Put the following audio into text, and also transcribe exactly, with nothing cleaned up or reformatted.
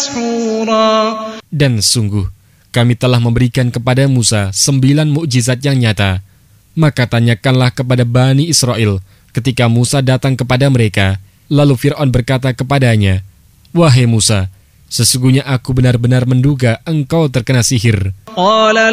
مسحورا. Dan sungguh, kami telah memberikan kepada Musa sembilan mukjizat yang nyata. Maka tanyakanlah kepada Bani Israel ketika Musa datang kepada mereka. Lalu Fir'aun berkata kepadanya, "Wahai Musa, sesungguhnya aku benar-benar menduga engkau terkena sihir."